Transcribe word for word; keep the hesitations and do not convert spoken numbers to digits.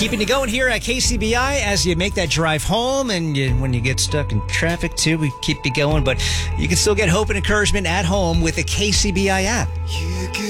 Keeping you going here at K C B I as you make that drive home, and you, when you get stuck in traffic too, we keep you going. But you can still get hope and encouragement at home with the K C B I app.